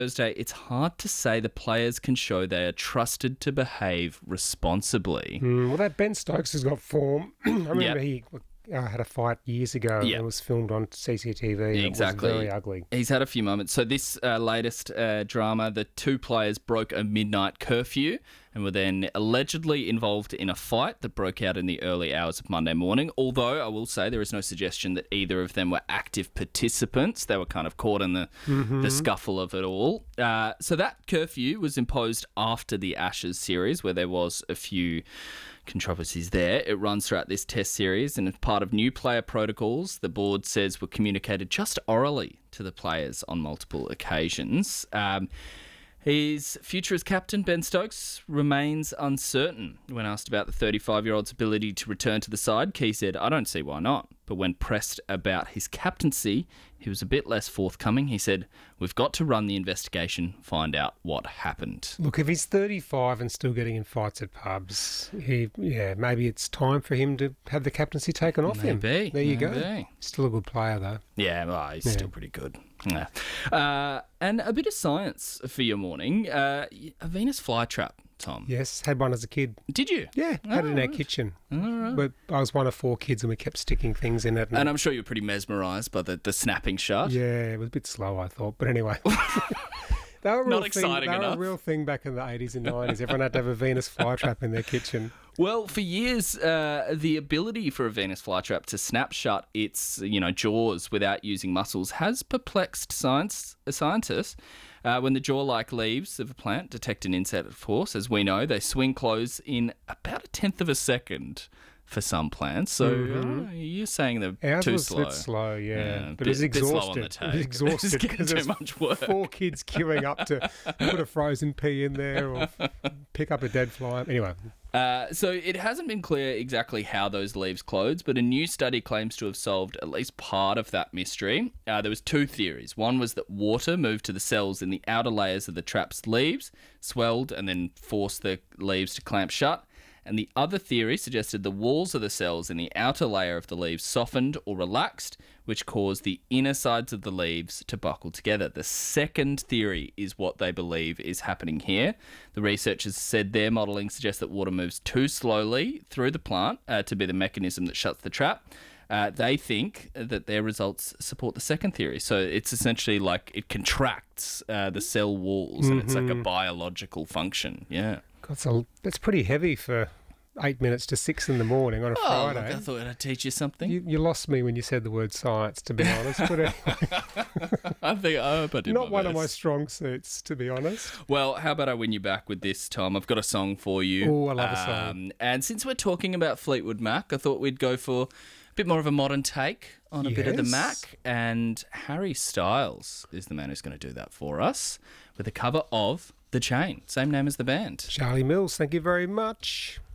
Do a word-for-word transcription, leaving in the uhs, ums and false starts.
Thursday, it's hard to say the players can show they are trusted to behave responsibly. Mm, well, that Ben Stokes has got form. I remember Yep. he uh, had a fight years ago Yep. and it was filmed on C C T V. Exactly. It was very ugly. He's had a few moments. So this uh, latest uh, drama, the two players broke a midnight curfew and were then allegedly involved in a fight that broke out in the early hours of Monday morning. Although I will say there is no suggestion that either of them were active participants. They were kind of caught in the, Mm-hmm. the scuffle of it all. Uh, so that curfew was imposed after the Ashes series, where there was a few controversies there. It runs throughout this test series, and as part of new player protocols, the board says were communicated just orally to the players on multiple occasions. Um, his future as captain, Ben Stokes, remains uncertain. When asked about the thirty-five-year-old's ability to return to the side, Key said, "I don't see why not." But when pressed about his captaincy, he was a bit less forthcoming. He said, "We've got to run the investigation, find out what happened." Look, if he's thirty-five and still getting in fights at pubs, he yeah, maybe it's time for him to have the captaincy taken off him. Maybe. There you go. Maybe. Still a good player, though. Yeah, well, he's Yeah. still pretty good. Yeah. Uh, and a bit of science for your morning. Uh, a Venus flytrap, Tom. Yes, had one as a kid. Did you? Yeah, had it in our right. kitchen. All right. But I was one of four kids and we kept sticking things in it. And I'm sure you're pretty mesmerised by the, the snapping shot. Yeah, it was a bit slow, I thought. But anyway. They were a real Not thing, exciting they were enough. a real thing back in the eighties and nineties. Everyone had to have a Venus flytrap in their kitchen. Well, for years, uh, the ability for a Venus flytrap to snap shut its, you know, jaws without using muscles has perplexed science scientists. Uh, when the jaw-like leaves of a plant detect an insect force, as we know, they swing closed in about a tenth of a second for some plants. So Mhm. uh, you're saying they're Ours too was slow. a bit slow, yeah. Yeah, but bit- it was bit slow on exhausted. the It take. was exhausted It's getting because too there's much work. four kids queuing up to put a frozen pea in there or f- pick up a dead fly. Anyway, Uh, so it hasn't been clear exactly how those leaves close, but a new study claims to have solved at least part of that mystery. Uh, there was two theories. One was that water moved to the cells in the outer layers of the trap's leaves, swelled, and then forced the leaves to clamp shut. And the other theory suggested the walls of the cells in the outer layer of the leaves softened or relaxed, which caused the inner sides of the leaves to buckle together. The second theory is what they believe is happening here. The researchers said their modelling suggests that water moves too slowly through the plant uh, to be the mechanism that shuts the trap. Uh, they think that their results support the second theory. So it's essentially like it contracts uh, the cell walls and it's like a biological function. Yeah. God, so that's pretty heavy for eight minutes to six in the morning on a Oh, look, Friday. I thought I'd teach you something. You, you lost me when you said the word science, to be honest. But anyway, I think I hope I did not my one of my best. strong suits, to be honest. Well, how about I win you back with this, Tom? I've got a song for you. Oh, I love a song. Um, and since we're talking about Fleetwood Mac, I thought we'd go for a bit more of a modern take on a bit of the Yes. Mac. And Harry Styles is the man who's going to do that for us with a cover of The Chain, same name as the band. Charlie Mills, thank you very much.